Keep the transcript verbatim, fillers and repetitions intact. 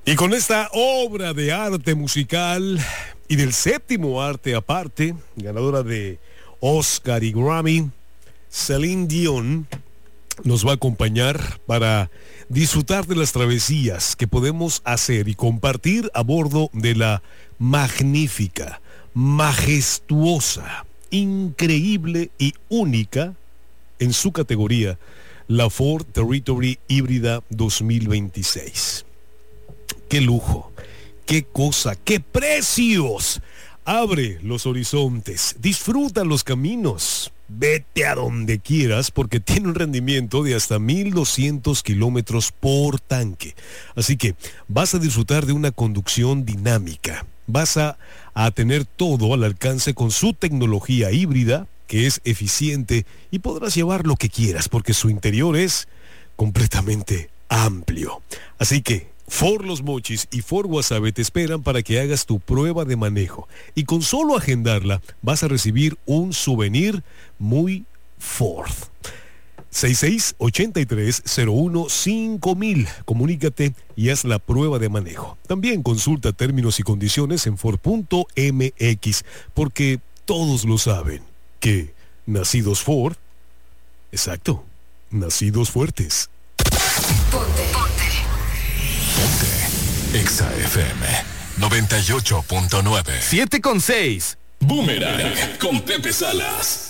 Y con esta obra de arte musical y del séptimo arte aparte, ganadora de Oscar y Grammy, Celine Dion nos va a acompañar para disfrutar de las travesías que podemos hacer y compartir a bordo de la magnífica, majestuosa, increíble y única en su categoría, la Ford Territory híbrida dos mil veintiséis. ¡Qué lujo! ¡Qué cosa! ¡Qué precios! Abre los horizontes, disfruta los caminos, vete a donde quieras porque tiene un rendimiento de hasta mil doscientos kilómetros por tanque. Así que vas a disfrutar de una conducción dinámica, vas a, a tener todo al alcance con su tecnología híbrida, que es eficiente y podrás llevar lo que quieras porque su interior es completamente amplio. Así que Ford Los Mochis y Ford Guasave te esperan para que hagas tu prueba de manejo y con solo agendarla vas a recibir un souvenir muy Ford. seis seis ocho tres cero uno cinco mil. Comunícate y haz la prueba de manejo. También consulta términos y condiciones en Ford punto M X porque todos lo saben que nacidos Ford, exacto, nacidos fuertes. Ponte. Ponte. Ponte. Exa F M noventa y ocho punto nueve. siete con seis. Boomerang con Pepe Salas.